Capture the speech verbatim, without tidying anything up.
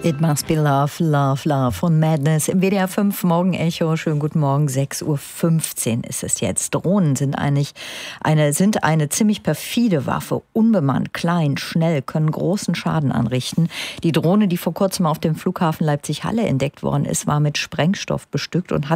It Must Be Love, Love, Love von Madness im W D R fünf Morgenecho. Schönen guten Morgen, sechs Uhr fünfzehn ist es jetzt. Drohnen sind eigentlich eine, sind eine ziemlich perfide Waffe. Unbemannt, klein, schnell, können großen Schaden anrichten. Die Drohne, die vor kurzem auf dem Flughafen Leipzig-Halle entdeckt worden ist, war mit Sprengstoff bestückt und hat